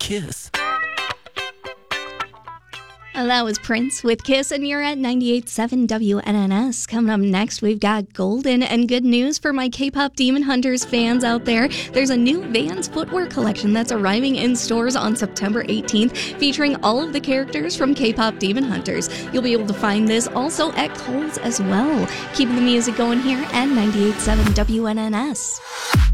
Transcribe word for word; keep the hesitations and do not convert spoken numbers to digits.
Kiss. Uh, That was Prince with Kiss, and you're at ninety-eight point seven W N N S. Coming up next, we've got Golden, and good news for my K-pop Demon Hunters fans out there. There's a new Vans footwear collection that's arriving in stores on September eighteenth, featuring all of the characters from K-pop Demon Hunters. You'll be able to find this also at Kohl's as well. Keeping the music going here at ninety-eight point seven W N N S.